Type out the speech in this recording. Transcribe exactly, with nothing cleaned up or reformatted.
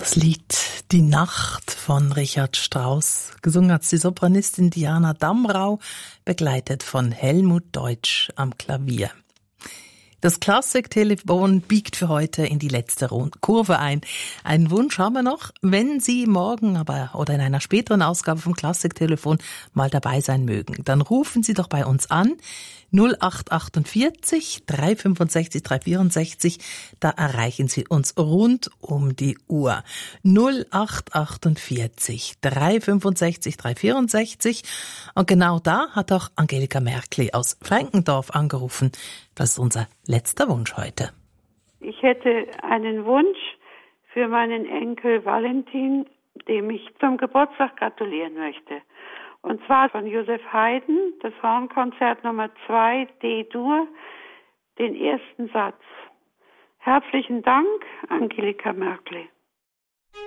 Das Lied Die Nacht von Richard Strauss. Gesungen hat die Sopranistin Diana Damrau, begleitet von Helmut Deutsch am Klavier. Das Klassiktelefon biegt für heute in die letzte Kurve ein. Einen Wunsch haben wir noch, wenn Sie morgen aber oder in einer späteren Ausgabe vom Klassiktelefon mal dabei sein mögen, dann rufen Sie doch bei uns an null acht achtundvierzig, drei fünfundsechzig, drei vierundsechzig. Da erreichen Sie uns rund um die Uhr. null acht achtundvierzig, drei fünfundsechzig, drei vierundsechzig. Und genau da hat auch Angelika Merkli aus Frankendorf angerufen. Das ist unser letzter Wunsch heute. Ich hätte einen Wunsch für meinen Enkel Valentin, dem ich zum Geburtstag gratulieren möchte. Und zwar von Joseph Haydn, das Hornkonzert Nummer zwei, D-Dur, den ersten Satz. Herzlichen Dank, Angelika Merkli.